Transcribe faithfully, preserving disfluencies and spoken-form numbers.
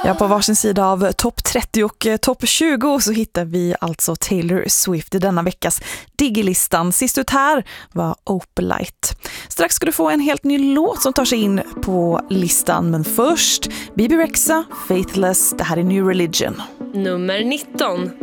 Ja, på varsin sida av topp trettio och topp tjugo så hittar vi alltså Taylor Swift i denna veckas Digilistan. Sist ut här var Opalite. Strax ska du få en helt ny låt som tar sig in på listan, men först Bebe Rexha, Faithless, det här är New Religion. Nummer nitton.